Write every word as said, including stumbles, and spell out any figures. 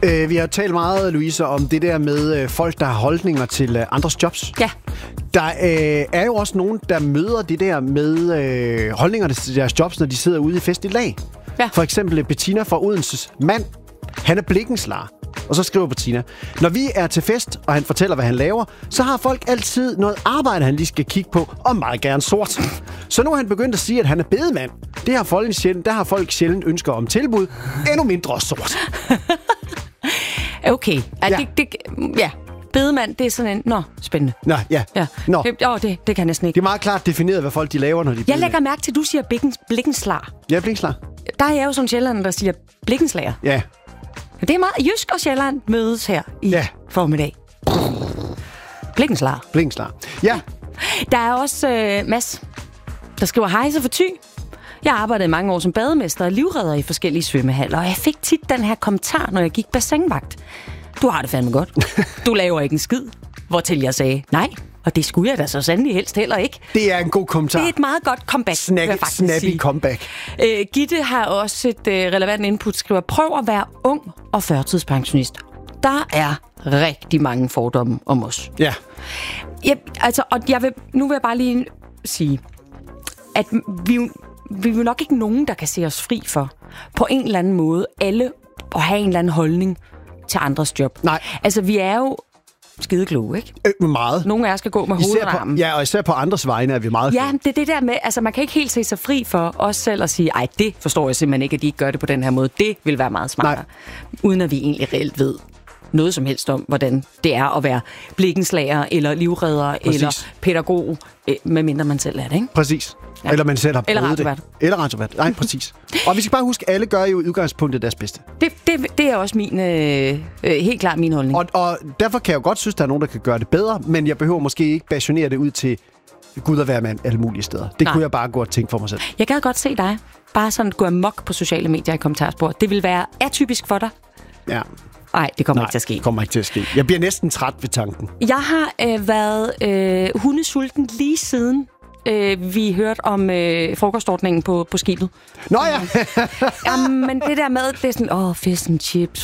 Øh, vi har talt meget, Louise, om det der med øh, folk, der har holdninger til øh, andres jobs. Ja. Der øh, er jo også nogen, der møder det der med øh, holdningerne til deres jobs, når de sidder ude i fest i lag. Ja. For eksempel Bettina fra Odenses mand. Han er blikkenslager. Og så skriver Bettina: når vi er til fest, og han fortæller, hvad han laver, så har folk altid noget arbejde, han lige skal kigge på, og meget gerne sort. Så nu har han begyndt at sige, at han er bedemand. Det har folk sjældent, der har folk sjældent ønsker om tilbud. Endnu mindre sort. Okay. Ja, Ja. det, det, ja. Bedemand, det er sådan en... Nå, spændende. Nå, ja. Ja. Nå. Det, åh, det, det kan jeg næsten ikke. Det er meget klart defineret, hvad folk de laver, når de er Jeg bedemand. lægger mærke til, at du siger blikkenslager. Ja, blikkenslager. Der er jeg jo sådan sjældent, der siger blikkenslager. Ja. Det er meget... Jysk og Sjælland mødes her i Ja. formiddag. Blikkenslager. Blikkenslager. Ja. Der er også øh, Mads, der skriver: hejse for Thy. Jeg arbejdede i mange år som bademester og livredder i forskellige svømmehaller, og jeg fik tit den her kommentar, når jeg gik bassinvagt. Du har det fandme godt. Du laver ikke en skid. Hvortil jeg sagde, nej, og det skulle jeg da så sandelig helst heller ikke. Det er en god kommentar. Det er et meget godt comeback, Snack, vil jeg faktisk snappy sige. comeback. Øh, Gitte har også et øh, relevant input, skriver: prøv at være ung og førtidspensionist. Der er rigtig mange fordomme om os. Ja. Jeg, altså, og jeg vil, nu vil jeg bare lige sige, at vi, vi er jo nok ikke nogen, der kan se os fri for, på en eller anden måde, alle at have en eller anden holdning til andres job. Nej. Altså, vi er jo skide kloge, ikke? Øh, meget. Nogle af jer skal gå med Især hovedarmen. på, ja, og især på andres vegne er vi meget Ja, kloge. det er det der med, altså man kan ikke helt se sig fri for os selv at sige, ej, det forstår jeg simpelthen ikke, at de ikke gør det på den her måde. Det vil være meget smartere. Nej. Uden at vi egentlig reelt ved noget som helst om, hvordan det er at være blikkenslager, eller livredder, Præcis. eller pædagog, øh, medmindre man selv er det, ikke? Præcis. Ja. Ja. Eller man selv har Eller prøvet det. radiovært. Eller radiovært. Nej, præcis. Og vi skal bare huske, at alle gør jo i udgangspunktet deres bedste. Det, det, det er også min, øh, øh, helt klart min holdning. Og, og derfor kan jeg jo godt synes, at der er nogen, der kan gøre det bedre, men jeg behøver måske ikke passionere det ud til Gud og hver mand alle mulige steder. Det Nej. kunne jeg bare gå og tænke for mig selv. Jeg gad godt se dig bare sådan gå amok på sociale medier i kommentarspor. Det vil være atypisk for dig. Ja. Nej, det kommer Nej, ikke til at ske. det kommer ikke til at ske. Jeg bliver næsten træt ved tanken. Jeg har øh, været øh, hundesulten lige siden øh, vi hørte om øh, frokostordningen på, på skibet. Nå ja! Jamen, det der med, det er sådan, åh, fish and chips,